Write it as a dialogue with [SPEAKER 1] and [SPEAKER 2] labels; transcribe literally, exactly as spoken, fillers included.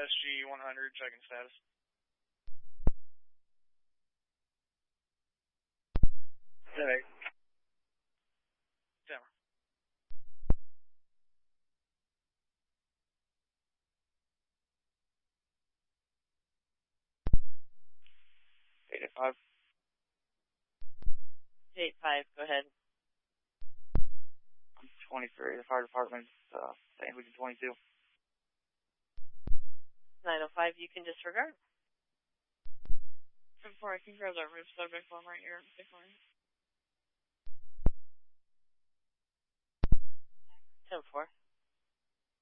[SPEAKER 1] S G one hundred, checking status.
[SPEAKER 2] Alright.
[SPEAKER 1] Timber.
[SPEAKER 2] eight five.
[SPEAKER 3] eight five, go ahead.
[SPEAKER 2] I'm twenty-three. The fire department's uh, saying we can twenty-two.
[SPEAKER 3] nine oh five, you can disregard.
[SPEAKER 4] Before I can grab that roof subject one right here.
[SPEAKER 3] ten four.